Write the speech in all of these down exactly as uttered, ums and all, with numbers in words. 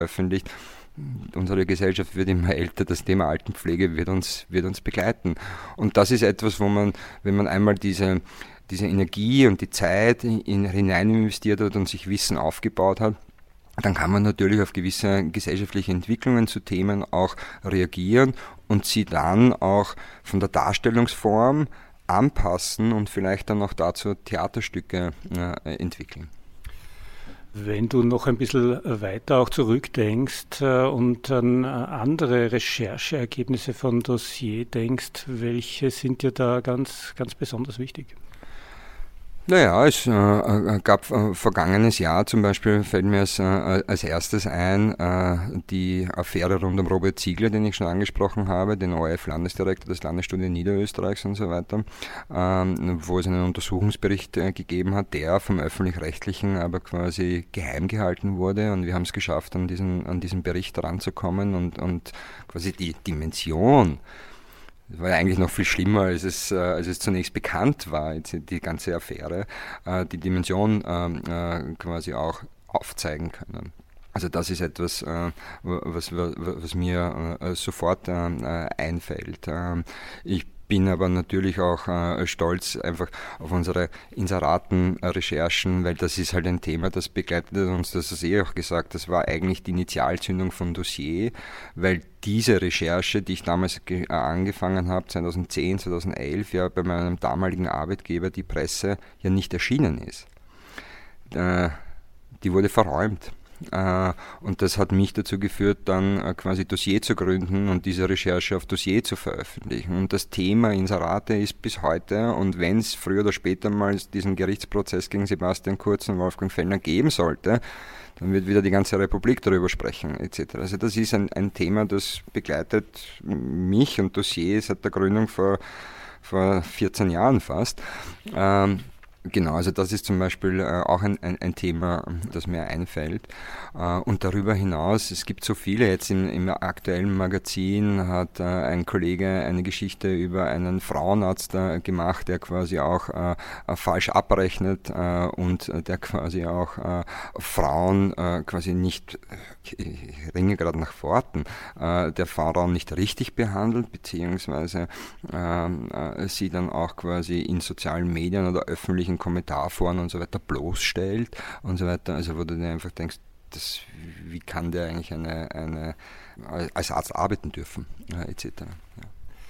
veröffentlicht. Unsere Gesellschaft wird immer älter, das Thema Altenpflege wird uns, wird uns begleiten. Und das ist etwas, wo man, wenn man einmal diese, diese Energie und die Zeit in, hinein investiert hat und sich Wissen aufgebaut hat, dann kann man natürlich auf gewisse gesellschaftliche Entwicklungen zu Themen auch reagieren und sie dann auch von der Darstellungsform anpassen und vielleicht dann auch dazu Theaterstücke äh, entwickeln. Wenn du noch ein bisschen weiter auch zurückdenkst äh, und an andere Rechercheergebnisse von Dossier denkst, welche sind dir da ganz, ganz besonders wichtig? Naja, es äh, gab äh, vergangenes Jahr zum Beispiel, fällt mir als, äh, als erstes ein, äh, die Affäre rund um Robert Ziegler, den ich schon angesprochen habe, den O R F-Landesdirektor des Landesstudien Niederösterreichs und so weiter, ähm, wo es einen Untersuchungsbericht äh, gegeben hat, der vom Öffentlich-Rechtlichen aber quasi geheim gehalten wurde, und wir haben es geschafft, an diesen, an diesen Bericht ranzukommen und, und quasi die Dimension. Das war ja eigentlich noch viel schlimmer, als es, äh, als es zunächst bekannt war, jetzt die ganze Affäre, äh, die Dimension äh, quasi auch aufzeigen können. Also das ist etwas, äh, was, was, was mir äh, sofort äh, einfällt. Äh, ich bin aber natürlich auch äh, stolz einfach auf unsere Inseraten-Recherchen, weil das ist halt ein Thema, das begleitet uns, das hast du eh auch gesagt, das war eigentlich die Initialzündung von Dossier, weil diese Recherche, die ich damals ge- äh, angefangen habe, zweitausendzehn, zweitausendelf, ja bei meinem damaligen Arbeitgeber, die Presse, ja nicht erschienen ist. Äh, die wurde verräumt. Uh, und das hat mich dazu geführt, dann uh, quasi Dossier zu gründen und diese Recherche auf Dossier zu veröffentlichen. Und das Thema Inserate ist bis heute, und wenn es früher oder später mal diesen Gerichtsprozess gegen Sebastian Kurz und Wolfgang Fellner geben sollte, dann wird wieder die ganze Republik darüber sprechen, et cetera. Also das ist ein, ein Thema, das begleitet mich und Dossier seit der Gründung vor, vor vierzehn Jahren fast. Um, Genau, also das ist zum Beispiel äh, auch ein, ein, ein Thema, das mir einfällt. Äh, und darüber hinaus, es gibt so viele, jetzt im, im aktuellen Magazin hat äh, ein Kollege eine Geschichte über einen Frauenarzt äh, gemacht, der quasi auch äh, äh, falsch abrechnet äh, und äh, der quasi auch äh, Frauen äh, quasi nicht, ich ringe gerade nach Worten, äh, der Frauen nicht richtig behandelt, beziehungsweise äh, äh, sie dann auch quasi in sozialen Medien oder öffentlichen Kommentarforen und so weiter bloßstellt und so weiter, also wo du dir einfach denkst, das, wie kann der eigentlich eine, eine, als Arzt arbeiten dürfen, ja, et cetera. Ja.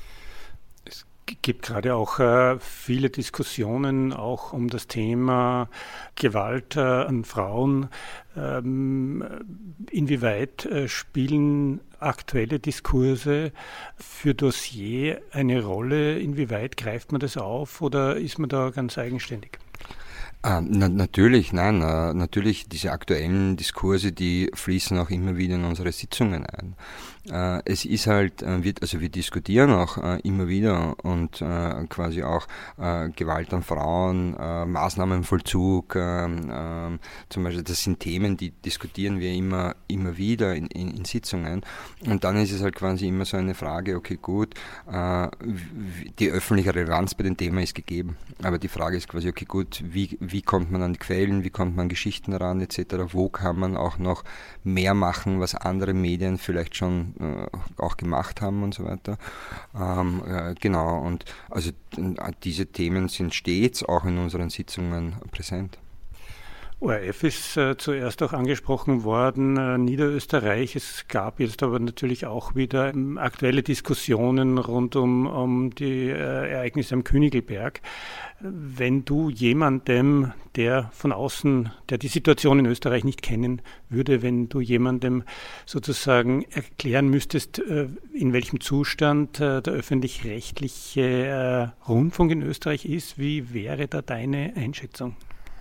Es gibt gerade auch äh, viele Diskussionen auch um das Thema Gewalt äh, an Frauen. Ähm, inwieweit äh, spielen aktuelle Diskurse für Dossier eine Rolle? Inwieweit greift man das auf oder ist man da ganz eigenständig? Ah, na, natürlich, nein, äh, natürlich diese aktuellen Diskurse, die fließen auch immer wieder in unsere Sitzungen ein. Äh, es ist halt, äh, wir, also wir diskutieren auch äh, immer wieder und äh, quasi auch äh, Gewalt an Frauen, äh, Maßnahmenvollzug, äh, äh, zum Beispiel, das sind Themen, die diskutieren wir immer, immer wieder in, in, in Sitzungen. Und dann ist es halt quasi immer so eine Frage, okay gut, äh, die öffentliche Relevanz bei dem Thema ist gegeben, aber die Frage ist quasi, okay gut, wie Wie kommt man an die Quellen, wie kommt man an Geschichten ran, et cetera. Wo kann man auch noch mehr machen, was andere Medien vielleicht schon äh, auch gemacht haben und so weiter. Ähm, äh, genau, und also äh, diese Themen sind stets auch in unseren Sitzungen präsent. O R F ist äh, zuerst auch angesprochen worden, äh, Niederösterreich. Es gab jetzt aber natürlich auch wieder ähm, aktuelle Diskussionen rund um, um die äh, Ereignisse am Königelberg. Wenn du jemandem, der von außen, der die Situation in Österreich nicht kennen würde, wenn du jemandem sozusagen erklären müsstest, äh, in welchem Zustand äh, der öffentlich-rechtliche äh, Rundfunk in Österreich ist, wie wäre da deine Einschätzung?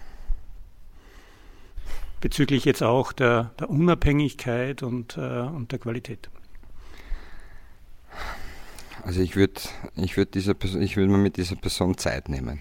Bezüglich jetzt auch der, der Unabhängigkeit und, äh, und der Qualität. Also ich würde ich würd dieser Person, ich würde mir mit dieser Person Zeit nehmen.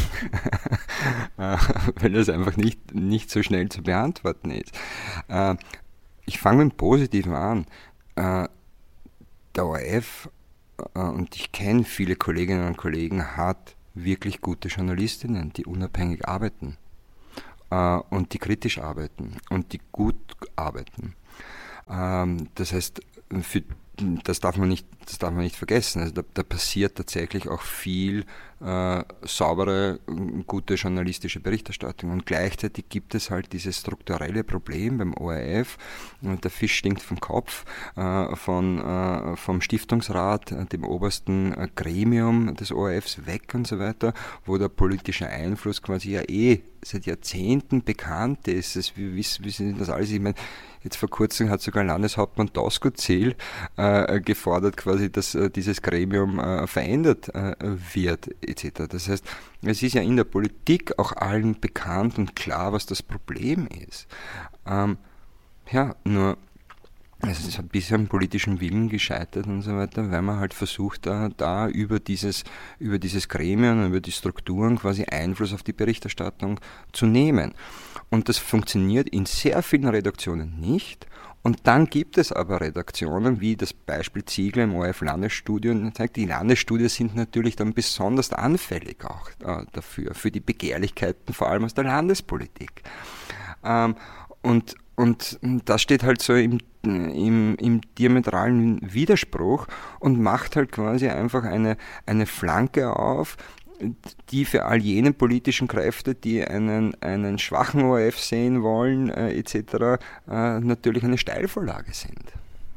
Weil das einfach nicht, nicht so schnell zu beantworten ist. Ich fange mit dem Positiven an. Der O R F, und ich kenne viele Kolleginnen und Kollegen, hat wirklich gute Journalistinnen, die unabhängig arbeiten. Und die kritisch arbeiten und die gut arbeiten. Ähm, das heißt, für Das darf man nicht, das darf man nicht vergessen. Also da, da passiert tatsächlich auch viel äh, saubere, gute journalistische Berichterstattung. Und gleichzeitig gibt es halt dieses strukturelle Problem beim O R F. Und der Fisch stinkt vom Kopf, äh, von, äh, vom Stiftungsrat, äh, dem obersten äh, Gremium des O R Fs weg und so weiter, wo der politische Einfluss quasi ja eh seit Jahrzehnten bekannt ist. Es, wir wissen, wir wissen das alles. Ich meine, jetzt vor kurzem hat sogar Landeshauptmann Doskozil äh, gefordert, quasi, dass äh, dieses Gremium äh, verändert äh, wird, et cetera. Das heißt, es ist ja in der Politik auch allen bekannt und klar, was das Problem ist. Ähm, ja, nur es ist ein bisschen am politischen Willen gescheitert und so weiter, weil man halt versucht, da, da über dieses, über dieses Gremium, über die Strukturen quasi Einfluss auf die Berichterstattung zu nehmen. Und das funktioniert in sehr vielen Redaktionen nicht. Und dann gibt es aber Redaktionen, wie das Beispiel Ziegler im O R F-Landesstudio. Die Landesstudien sind natürlich dann besonders anfällig auch äh, dafür, für die Begehrlichkeiten, vor allem aus der Landespolitik. Ähm, und Und das steht halt so im, im, im diametralen Widerspruch und macht halt quasi einfach eine, eine Flanke auf, die für all jene politischen Kräfte, die einen, einen schwachen O R F sehen wollen, äh, et cetera, äh, natürlich eine Steilvorlage sind.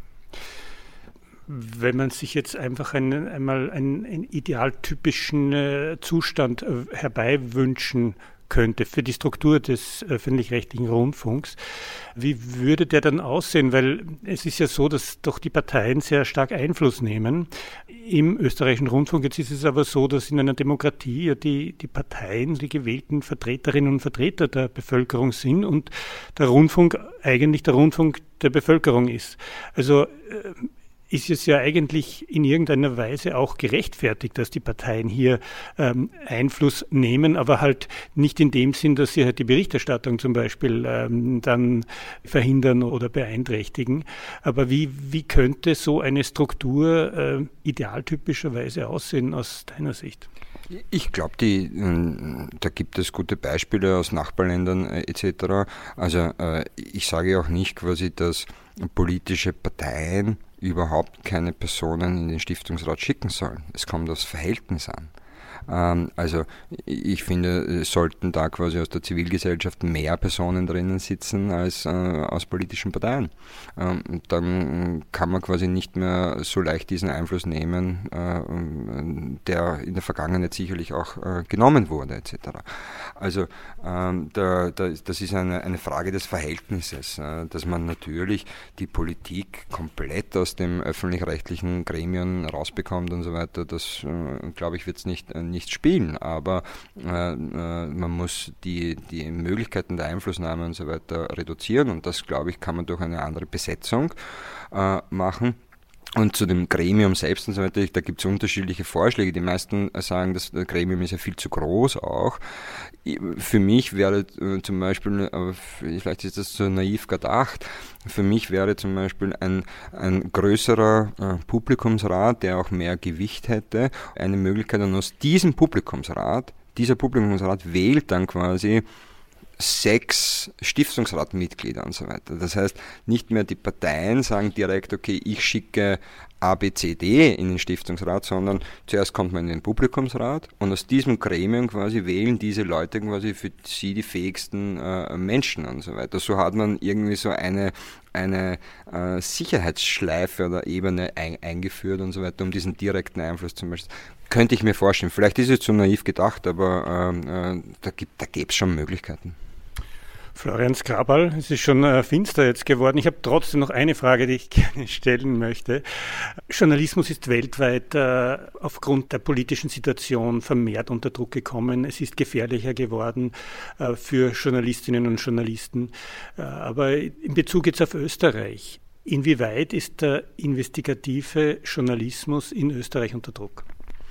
Wenn man sich jetzt einfach einen, einmal einen, einen idealtypischen äh, Zustand äh, herbeiwünschen könnte für die Struktur des öffentlich-rechtlichen Rundfunks. Wie würde der dann aussehen? Weil es ist ja so, dass doch die Parteien sehr stark Einfluss nehmen im österreichischen Rundfunk. Jetzt ist es aber so, dass in einer Demokratie ja die, die Parteien, die gewählten Vertreterinnen und Vertreter der Bevölkerung sind und der Rundfunk eigentlich der Rundfunk der Bevölkerung ist. Also äh, ist es ja eigentlich in irgendeiner Weise auch gerechtfertigt, dass die Parteien hier ähm, Einfluss nehmen, aber halt nicht in dem Sinn, dass sie halt die Berichterstattung zum Beispiel ähm, dann verhindern oder beeinträchtigen. Aber wie, wie könnte so eine Struktur äh, idealtypischerweise aussehen aus deiner Sicht? Ich glaube, da gibt es gute Beispiele aus Nachbarländern äh, et cetera. Also äh, ich sage auch nicht quasi, dass politische Parteien überhaupt keine Personen in den Stiftungsrat schicken sollen. Es kommt aufs Verhältnis an. Ähm, also ich finde, es sollten da quasi aus der Zivilgesellschaft mehr Personen drinnen sitzen als äh, aus politischen Parteien. Ähm, dann kann man quasi nicht mehr so leicht diesen Einfluss nehmen, äh, der in der Vergangenheit sicherlich auch äh, genommen wurde, et cetera. Also ähm, da, da, das ist eine, eine Frage des Verhältnisses, äh, dass man natürlich die Politik komplett aus dem öffentlich-rechtlichen Gremien rausbekommt und so weiter. Das, äh, glaube ich, wird es nicht äh, nicht spielen, aber äh, man muss die, die Möglichkeiten der Einflussnahme und so weiter reduzieren und das, glaube ich, kann man durch eine andere Besetzung äh, machen. Und zu dem Gremium selbst und so weiter, da gibt es unterschiedliche Vorschläge. Die meisten sagen, das Gremium ist ja viel zu groß auch. Für mich wäre äh, zum Beispiel, äh, vielleicht ist das so naiv gedacht, für mich wäre zum Beispiel ein, ein größerer äh, Publikumsrat, der auch mehr Gewicht hätte, eine Möglichkeit. Und aus diesem Publikumsrat, dieser Publikumsrat wählt dann quasi sechs Stiftungsratmitglieder und so weiter. Das heißt, nicht mehr die Parteien sagen direkt, okay, ich schicke A, B, C, D in den Stiftungsrat, sondern zuerst kommt man in den Publikumsrat und aus diesem Gremium quasi wählen diese Leute quasi für sie die fähigsten äh, Menschen und so weiter. So hat man irgendwie so eine, eine äh, Sicherheitsschleife oder Ebene ein, eingeführt und so weiter, um diesen direkten Einfluss zum Beispiel. Könnte ich mir vorstellen. Vielleicht ist es zu naiv gedacht, aber äh, äh, da gibt, da gäbe es schon Möglichkeiten. Florian Skrabal, es ist schon äh, finster jetzt geworden. Ich habe trotzdem noch eine Frage, die ich gerne stellen möchte. Journalismus ist weltweit äh, aufgrund der politischen Situation vermehrt unter Druck gekommen. Es ist gefährlicher geworden äh, für Journalistinnen und Journalisten. Äh, aber in Bezug jetzt auf Österreich, inwieweit ist der investigative Journalismus in Österreich unter Druck?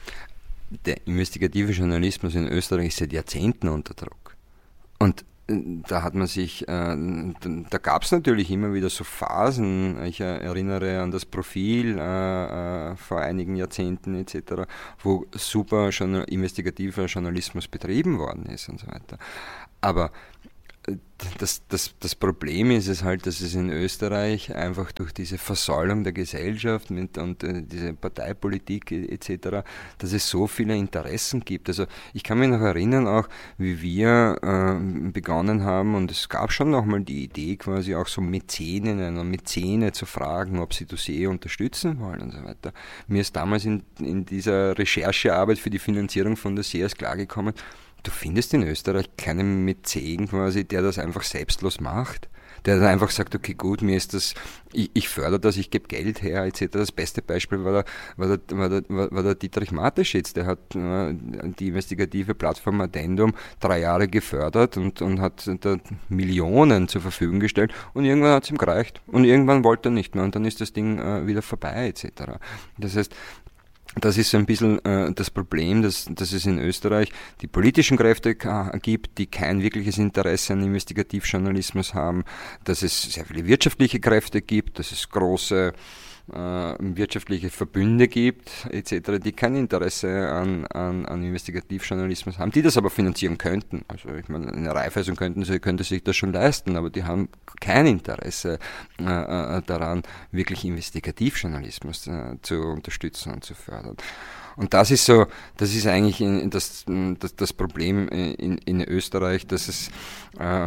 Der investigative Journalismus in Österreich ist seit Jahrzehnten unter Druck. Und da hat man sich, äh, da gab es natürlich immer wieder so Phasen, ich erinnere an das Profil äh, äh, vor einigen Jahrzehnten et cetera, wo super journal- investigativer Journalismus betrieben worden ist und so weiter. Aber Das, das, das Problem ist es halt, dass es in Österreich einfach durch diese Versäulung der Gesellschaft mit, und äh, diese Parteipolitik et cetera, dass es so viele Interessen gibt. Also ich kann mich noch erinnern auch, wie wir äh, begonnen haben, und es gab schon nochmal die Idee, quasi auch so Mäzeninnen und Mäzene zu fragen, ob sie Dossier unterstützen wollen und so weiter. Mir ist damals in, in dieser Recherchearbeit für die Finanzierung von Dossiers klargekommen, du findest in Österreich keinen Mäzen quasi, der das einfach selbstlos macht, der dann einfach sagt, okay gut, mir ist das, ich, ich fördere das, ich gebe Geld her et cetera. Das beste Beispiel war der, war der, war der, war der Dietrich Mateschitz, der hat äh, die investigative Plattform Addendum drei Jahre gefördert und, und hat da Millionen zur Verfügung gestellt und irgendwann hat es ihm gereicht und irgendwann wollte er nicht mehr und dann ist das Ding äh, wieder vorbei et cetera. Das heißt, das ist so ein bisschen äh, das Problem, dass, dass es in Österreich die politischen Kräfte k- gibt, die kein wirkliches Interesse an Investigativjournalismus haben, dass es sehr viele wirtschaftliche Kräfte gibt, dass es große äh, wirtschaftliche Verbünde gibt et cetera, die kein Interesse an, an, an Investigativjournalismus haben, die das aber finanzieren könnten. Also ich meine, eine Raiffeisen könnten sie, könnte sich das schon leisten, aber die haben kein Interesse äh, daran, wirklich Investigativjournalismus äh, zu unterstützen und zu fördern. Und das ist so, das ist eigentlich in, das, das, das Problem in, in Österreich, dass es äh,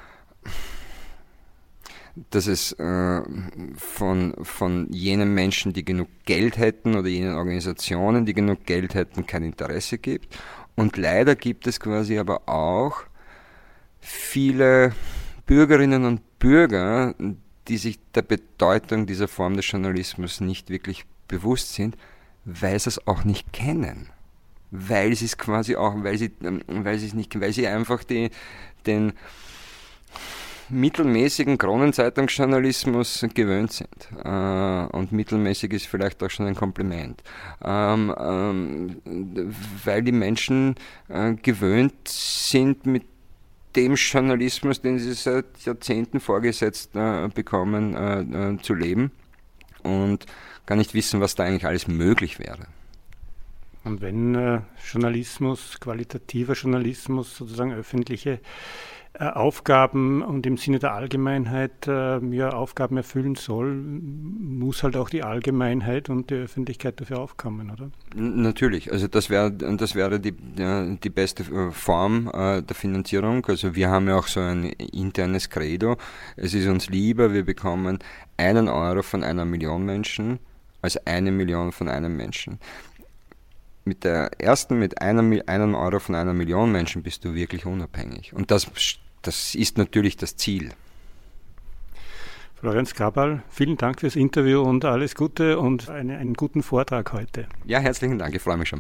dass es äh, von, von jenen Menschen, die genug Geld hätten oder jenen Organisationen, die genug Geld hätten, kein Interesse gibt. Und leider gibt es quasi aber auch viele Bürgerinnen und Bürger, die sich der Bedeutung dieser Form des Journalismus nicht wirklich bewusst sind, weil sie es auch nicht kennen. Weil sie es quasi auch, weil sie, weil sie es nicht, weil sie einfach die, den mittelmäßigen Kronenzeitungsjournalismus gewöhnt sind. Äh, und mittelmäßig ist vielleicht auch schon ein Kompliment. Ähm, ähm, weil die Menschen äh, gewöhnt sind, mit dem Journalismus, den sie seit Jahrzehnten vorgesetzt äh, bekommen, äh, äh, zu leben und gar nicht wissen, was da eigentlich alles möglich wäre. Und wenn äh, Journalismus, qualitativer Journalismus, sozusagen öffentliche Aufgaben und im Sinne der Allgemeinheit äh, ja, Aufgaben erfüllen soll, muss halt auch die Allgemeinheit und die Öffentlichkeit dafür aufkommen, oder? Natürlich, also das wäre das wäre die, die beste Form äh, der Finanzierung. Also wir haben ja auch so ein internes Credo. Es ist uns lieber, wir bekommen einen Euro von einer Million Menschen als eine Million von einem Menschen. Mit der ersten, mit einem, einem Euro von einer Million Menschen bist du wirklich unabhängig. Und das, das ist natürlich das Ziel. Florenz Graberl, vielen Dank fürs Interview und alles Gute und eine, einen guten Vortrag heute. Ja, herzlichen Dank, ich freue mich schon.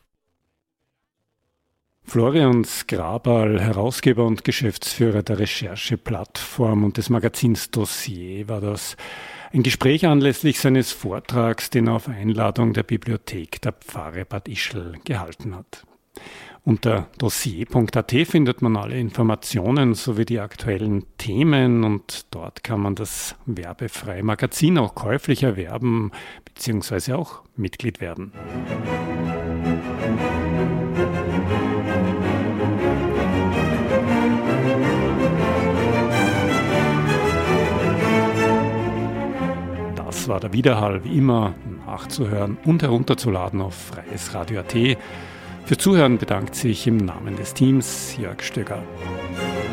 Florenz Graberl, Herausgeber und Geschäftsführer der Rechercheplattform und des Magazins Dossier, war das. Ein Gespräch anlässlich seines Vortrags, den er auf Einladung der Bibliothek der Pfarre Bad Ischl gehalten hat. Unter dossier punkt a t findet man alle Informationen sowie die aktuellen Themen und dort kann man das werbefreie Magazin auch käuflich erwerben bzw. auch Mitglied werden. Das war der Widerhall, wie immer nachzuhören und herunterzuladen auf freies Radio punkt a t. Für Zuhören bedankt sich im Namen des Teams Jörg Stöger.